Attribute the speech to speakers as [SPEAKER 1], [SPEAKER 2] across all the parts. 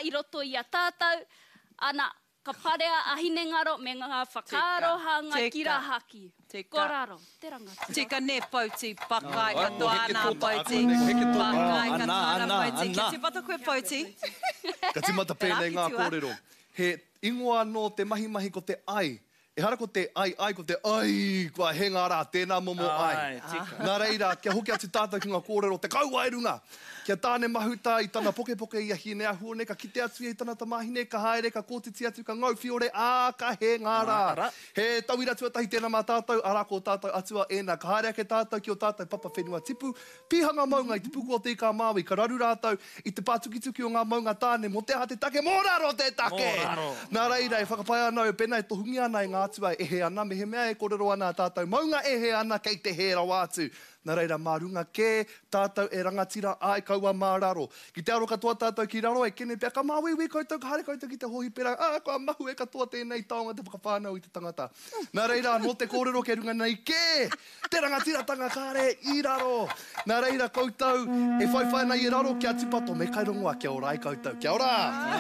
[SPEAKER 1] i roto i a tātou, ana ka parea ahine ngaro me ngā whakaarohanga kira haki. Ko raro, te rangatira.
[SPEAKER 2] Tika ne pauti, pakai katoa ana pauti. Pakai katoa ana pauti. Kia tipata koe pauti.
[SPEAKER 3] Ka timata pēnei ngā kōrero. He ingoa no te mahi ko te ai. E hara ko te ai ko te ai, kua he ngā rā, tēnā momo ai. Nā reira, kia hoki atu tātou ki ngā kōrero, te kaua e runga. Kia tāne mahuta i tana poke i a hine a huone, ka kite atu i tana tamahine, ka haere, ka kōtiti atu, ka ngau whiore, ka he ngā rā. He tauira tuatahi tēnā mā tātou, ara ko tātou atua ēnā. Ka haere ke tātou ki o tātou papa whenua tipu. Pihanga maunga i te puku o te ka māui, ka raru rātou i te pātukituki o ngā maunga tāne, mo te aha te take, mō raro te take! Nā reira, e whakapai ana o pēnā e tohungi ana i ngā atua e he ana, me he mea e kōrero ana tātou. Maunga e he ana kei te he rau atu. Nā reira, mā runga ke, tātou e rangatira ai kaua mā raro. Ki te aro katoa tātou ki raro, e kene pia, ka māwiwi koutou, ka hare koutou ki te hohi pera, kua mahu e katoa tēnei taonga te whakawhānau i te tangata. Nā reira, no te kōrero ke runga nei ke, te rangatira tanga kāre i raro. Nā reira, koutou, e whaiwhaina i raro ki atu pato, me kai rongoa, kia ora ai koutou. Kia ora!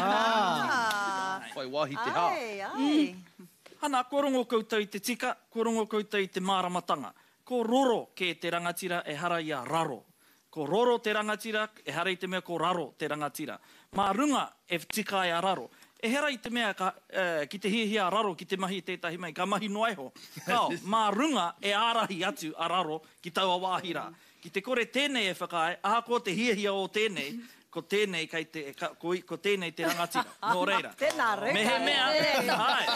[SPEAKER 3] Whai wahi te hā.
[SPEAKER 4] Hana, ko rongo koutou i te tika, ko rongo koutou i te māramatanga. Ko roro ke te rangatira e hara i a raro. Ko roro te rangatira e hara i te mea ko raro te rangatira. Mā runga e tika e a raro. E hera i te mea ki te hihia a raro ki te mahi tētahi mai, ka mahi noeho. Kao, mā runga e ārahi atu a raro ki taua wāhira. Ki te kore tēnei e whakae, aha ko te hihia o tēnei, ko tēnei ko tēnei te rangatira. Nō reira.
[SPEAKER 2] Tēnā reka.
[SPEAKER 4] Me he mea,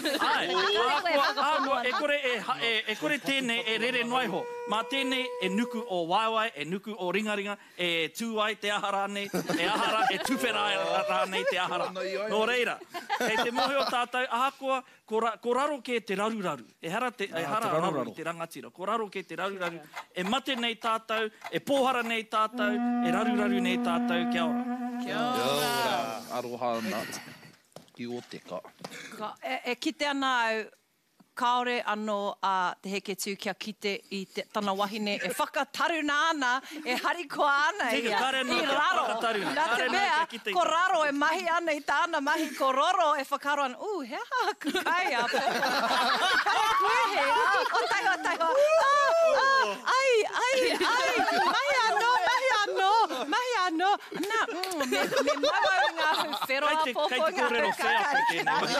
[SPEAKER 4] e kore tēnei e rere noiho. Mā tēnei e nuku o waiwai, e nuku o ringaringa, e tūai te aha rānei, e ahara, e tuwhera rānei te ahara. Nō reira. Kei te mohi o tātou, ahakoa, ko raro ke te raruraru. E hara raru te rangatira. Ko raro ke te raruraru. E mate nei tātou, e pōhara nei tātou, e raruraru nei tātou. Kia ora.
[SPEAKER 3] Kia ora. Aroha nā. Ki o te ka.
[SPEAKER 2] E kite ana au, kaore anō te heke tū kia kite i tana wahine, e whakataruna ana, e harikoa ana i raro. Nā te mea, ko raro e mahi ana i tāna mahi, ko roro e whakaro ana, hea kai a popo. Kai puehe, o taiwa. Ai, mahi anō. Nā, me mawau ngā whiwhero a popo ngā kakari.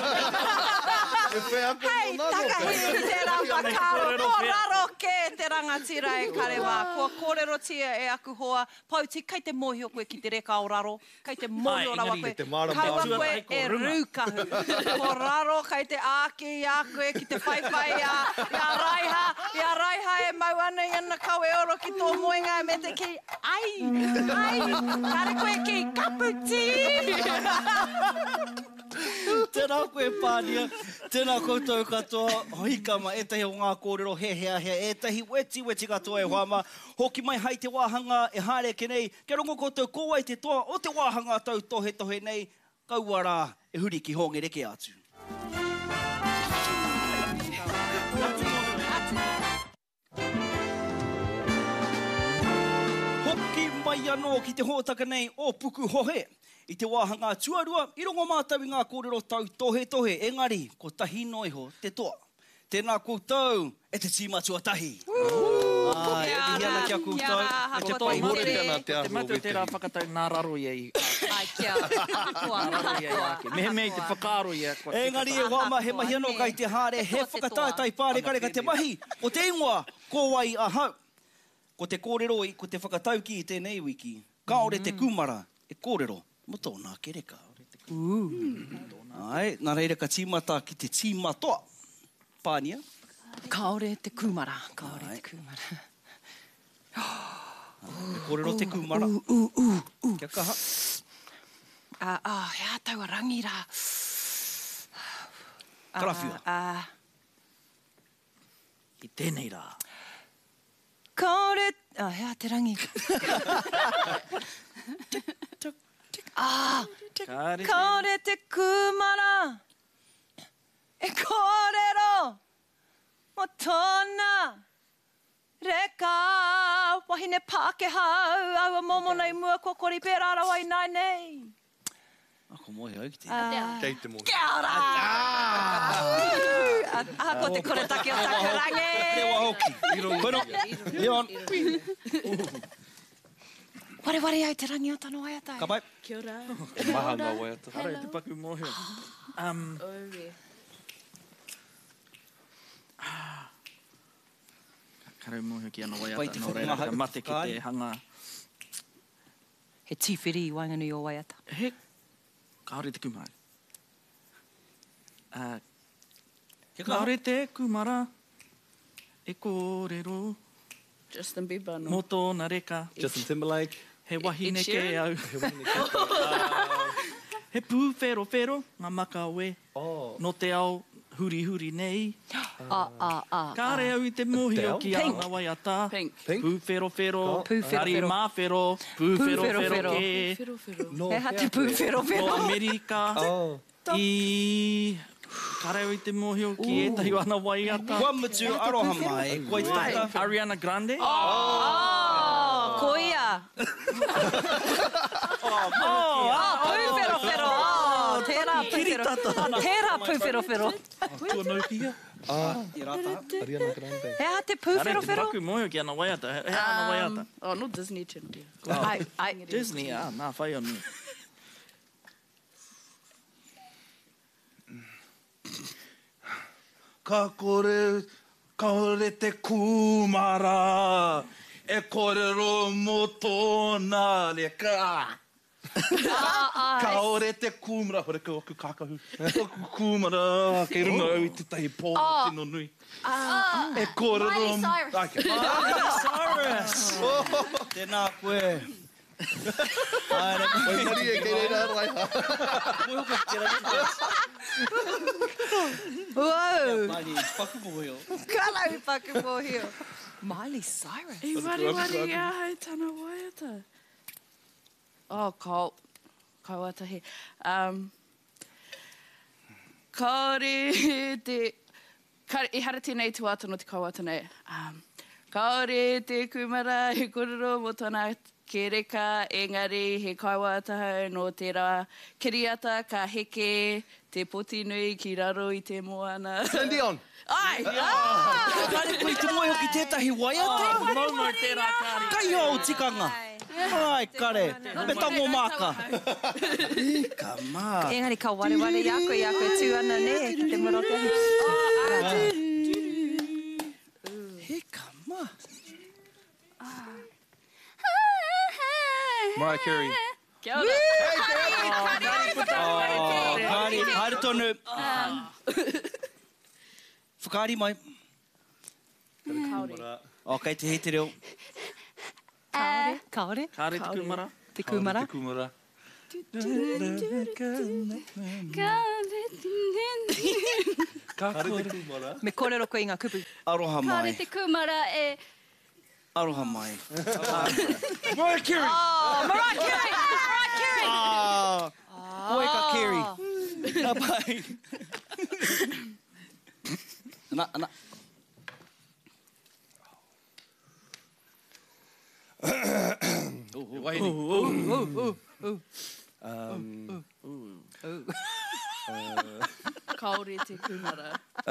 [SPEAKER 2] Hei, takahi te rawakaro, ko raro ke te rangatira e karewa. Kua kōrero tia e aku hoa, pauti, kai te mohi o koe ki te reka o raro, kai te mohi o rawa koe, kaua koe e rūkahu. Ko raro, kai te āke i a koe ki te whaiwhai ia raiha e mau ana i ana kau e oro ki tō moenga me te ki, ai, kare koe ki kaputi.
[SPEAKER 5] Tēnā koe pānia, tēnā koutou katoa, hoikama, etahi o ngā kōrero, hea, etahi weti katoa e hoama, hoki mai hai te wāhanga e haere ke nei, kia rongo koutou kōwai te toa o te wāhanga tau tohe nei, kaua rā e huri ki honge reke atu. Hoki mai anō ki te hōtaka nei o puku hohe. I te wāhanga tuarua, i rongo mātau i ngā kōrero tau tohe, engari, ko tahi noiho te toa. Tēnā koutou, e te tīma tuatahi. E hiana kia koutou, e te toa i hore tēnā te ahu.
[SPEAKER 4] Te matu tērā whakatau nā raro i ei.
[SPEAKER 2] Ai, kia ora.
[SPEAKER 4] Mehe mei te whakaaro i a.
[SPEAKER 5] Engari e wama, he mahi anō kai te hare, he whakatātai pārekareka te mahi, o te ingoa, ko wai a hau. Ko te kōrero i, ko te whakatau ki i tēnei wiki, kaore te kumara, e kōrero. Mo tōna ke reka. Ai, nā reira ka tīmata ki te tīmatoa. Pānia.
[SPEAKER 2] Kaore te kumara.
[SPEAKER 5] Kōrero te kumara. Kia kaha.
[SPEAKER 2] Hea taua rangi rā.
[SPEAKER 5] Karawhia.
[SPEAKER 4] I tēnei rā.
[SPEAKER 2] Kaore... hea te rangi. Kaore te kumara, e kōrero, mo tōna reka, wahine Pākehā, aua momo nei mua kokori pērā rawai nai nei.
[SPEAKER 5] Ako mohi au ki te.
[SPEAKER 3] Kei te mohi.
[SPEAKER 2] Kia ora! Ko te kore take o Takurangi.
[SPEAKER 5] Te wa hoki. Kono. Leon.
[SPEAKER 2] Ware ware ai te rangi o tano waiatai.
[SPEAKER 5] Ka pai.
[SPEAKER 1] Kia ora.
[SPEAKER 6] Maha ngā waiata.
[SPEAKER 4] Hara e te paku mōhio.
[SPEAKER 1] Ore.
[SPEAKER 4] Karau mōhio ki ana
[SPEAKER 5] Pai
[SPEAKER 4] waiata.
[SPEAKER 5] te
[SPEAKER 4] Nō
[SPEAKER 5] whakanga
[SPEAKER 4] reira,
[SPEAKER 5] hau
[SPEAKER 4] ka mate ki
[SPEAKER 5] kai.
[SPEAKER 4] te hanga.
[SPEAKER 2] He tīwhiri i wainganu o waiata.
[SPEAKER 4] He, kaore te kumara. Kaore te kumara. E kōrero.
[SPEAKER 1] Justin Bieber, no.
[SPEAKER 4] Mō tōna reka.
[SPEAKER 3] Justin Timberlake.
[SPEAKER 4] He wahine
[SPEAKER 1] Ed
[SPEAKER 4] ke
[SPEAKER 1] Sheeran.
[SPEAKER 4] au. He pū whero whero, ngā makawe.
[SPEAKER 3] Oh.
[SPEAKER 4] No te ao huri huri nei. Kāre au i te mōhio ki
[SPEAKER 2] Pink.
[SPEAKER 4] ana waiata.
[SPEAKER 1] Pink.
[SPEAKER 3] Pink?
[SPEAKER 4] Pū whero whero.
[SPEAKER 2] Pū whero
[SPEAKER 4] Kari
[SPEAKER 2] whero.
[SPEAKER 4] mā whero. Pū whero
[SPEAKER 2] whero
[SPEAKER 4] whero
[SPEAKER 2] whero.
[SPEAKER 4] ke.
[SPEAKER 1] Whiro, whiro.
[SPEAKER 3] No,
[SPEAKER 2] He ha te pūwhero
[SPEAKER 4] O
[SPEAKER 2] whero.
[SPEAKER 4] Amerika.
[SPEAKER 3] Oh.
[SPEAKER 4] I... Kāre au i te mōhio ki etahi ana waiata.
[SPEAKER 5] Kua mutu aroha mai. Kua i tata.
[SPEAKER 4] Ariana Grande.
[SPEAKER 2] Ko ia. Pūwhero whero. Tērā pūwhero. Tērā pūwhero whero.
[SPEAKER 4] Tua nau pia.
[SPEAKER 5] I rata.
[SPEAKER 3] Ariana Grande.
[SPEAKER 2] He ha te
[SPEAKER 4] Kāre
[SPEAKER 2] pūwhero
[SPEAKER 4] te
[SPEAKER 2] whero.
[SPEAKER 4] paku mōhio ki ana waiata. He ana waiata.
[SPEAKER 1] Oh, no Disney Channel.
[SPEAKER 2] Ai.
[SPEAKER 4] Disney, nā whai anu.
[SPEAKER 6] Ka kore te kumara, e kōrero mō tōna reka. Kaore te kumara, hore ka oku kākahu. Oku kumara, kei runga au i te tahi pō tino nui. E kōrero...
[SPEAKER 1] Miley Cyrus.
[SPEAKER 6] Okay.
[SPEAKER 5] Tēnā koe. Aere.
[SPEAKER 3] Wai mari e kei reira rai ha.
[SPEAKER 5] Koe hoka te rani.
[SPEAKER 2] Wow.
[SPEAKER 5] Mani, paku mōhio.
[SPEAKER 2] Kālau i paku mōhio. Miley Cyrus.
[SPEAKER 1] I wari wari ia hei tana waiata. Oh, kauatahi. Kaore te... I hara tēnei tuata no te kauata nei. Kaore te kumara, he kōrero mō tōna kereka, engari he kaiwātahau no tērā kiriata ka heke te poti nui ki raro i te moana.
[SPEAKER 3] Sandy on.
[SPEAKER 1] Ai!
[SPEAKER 5] Kāre koe te moe hoki tētahi waiata.
[SPEAKER 4] Maumau tērā kāri.
[SPEAKER 5] Kai au tikanga. Ai, kare. Me tango māka. Ka mā.
[SPEAKER 2] Engari ka ware ware i a koe tū ana ne, ki te moroke.
[SPEAKER 5] He ka mā.
[SPEAKER 3] Mariah Carey.
[SPEAKER 1] Kia ora.
[SPEAKER 5] Kāre, haere tonu. Whakaari mai.
[SPEAKER 1] Kaore.
[SPEAKER 5] Ok, te hei te reo.
[SPEAKER 2] Kaore.
[SPEAKER 4] Kāre te kumara.
[SPEAKER 2] Te kumara.
[SPEAKER 6] Te kumara.
[SPEAKER 3] Kāre te kumara.
[SPEAKER 2] Me kōrero koe i ngā kupu.
[SPEAKER 5] Aroha
[SPEAKER 1] Kāre
[SPEAKER 5] mai.
[SPEAKER 1] te kumara e...
[SPEAKER 5] Aroha mai.
[SPEAKER 6] Mariah Carey!
[SPEAKER 2] Mariah Carey! Mariah Carey!
[SPEAKER 5] Koe ka Carey. Nā pai. Ana.
[SPEAKER 1] Kaore te kumara.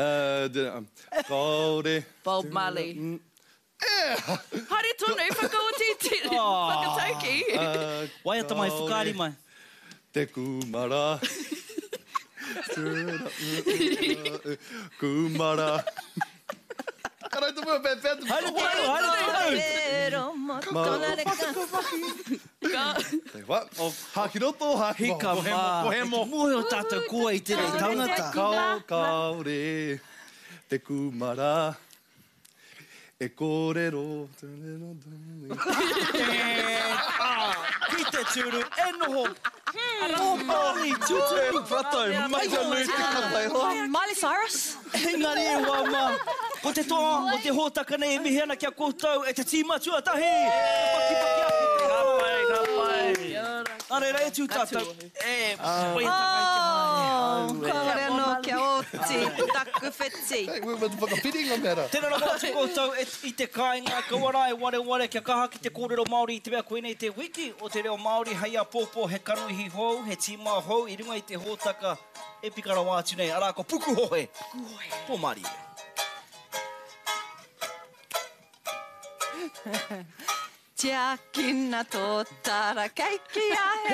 [SPEAKER 3] Kaore.
[SPEAKER 1] Bob Marley. Haere tonu, whakatauki.
[SPEAKER 5] Waiata mai, whakaari mai.
[SPEAKER 3] Te kumara. Kumara. Karai te mua pēpē te
[SPEAKER 5] Haere
[SPEAKER 3] Te wha. Haki roto, haki
[SPEAKER 5] Hika mā. Mohe o tātou koa i tere tangata.
[SPEAKER 3] Kaore. Te kumara. E kōrero.
[SPEAKER 5] Ki te tūru, e noho. Oh, Mali, tūturu.
[SPEAKER 6] Whatai, mai ka nui te katai hoa.
[SPEAKER 2] Miley Cyrus.
[SPEAKER 5] Engari e wā mā. Ko te toa, o te hōtaka nei, e mihi ana kia koutou, e te tīmatua tahi. Paki ake te
[SPEAKER 4] Pai.
[SPEAKER 5] Are rei tū tātou. E,
[SPEAKER 2] Kaore anō kia oti. taku whetsi.
[SPEAKER 3] Hei, we're whakapiringa mera.
[SPEAKER 5] Tēnā rā mātu koutou i te kāinga kawarai ware kia kaha ki te kōrero Māori i te mea koenei te wiki o te reo Māori hei a pōpō he kanuhi hou, he tīmā hou, i runga i te hōtaka e pikara wātu nei. Arā ko puku hohe. Pō Māori.
[SPEAKER 2] Tia kina tō tara kei ki a he